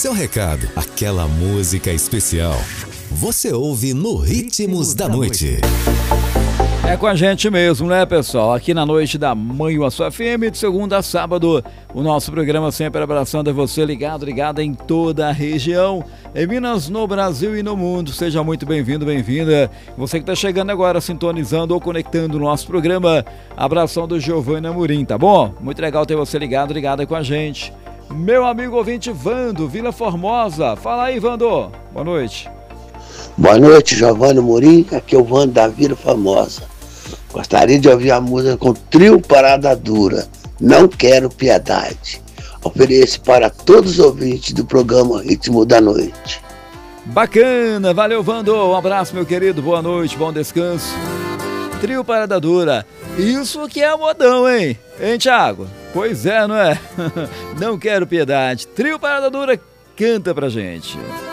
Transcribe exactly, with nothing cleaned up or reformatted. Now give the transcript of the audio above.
seu recado, aquela música especial. Você ouve no Ritmos da Noite. É com a gente mesmo, né, pessoal? Aqui na noite da Manhã Sua F M, de segunda a sábado, o nosso programa sempre abraçando você ligado, ligada em toda a região, em Minas, no Brasil e no mundo. Seja muito bem-vindo, bem-vinda. Você que está chegando agora, sintonizando ou conectando o nosso programa, abração do Giovanni Amorim, tá bom? Muito legal ter você ligado, ligada com a gente. Meu amigo ouvinte Vando, Vila Formosa. Fala aí, Vando. Boa noite. Boa noite, Giovanni Amorim. Aqui é o Vando da Vila Formosa. Gostaria de ouvir a música com Trio Parada Dura, Não Quero Piedade. Ofereço para todos os ouvintes do programa Ritmo da Noite. Bacana, valeu, Vando. Um abraço, meu querido. Boa noite, bom descanso. Trio Parada Dura. Isso que é modão, hein? Hein, Thiago? Pois é, não é? Não Quero Piedade. Trio Parada Dura, canta pra gente.